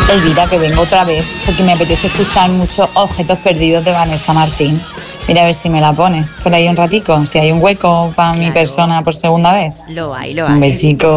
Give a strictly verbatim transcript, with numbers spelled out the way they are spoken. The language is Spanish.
Elvira, que vengo otra vez, porque me apetece escuchar muchos Objetos Perdidos de Vanessa Martín. Mira a ver si me la pones por ahí un ratico, si hay un hueco para mi Claro. persona por segunda vez. Lo hay, lo Un hay. besico.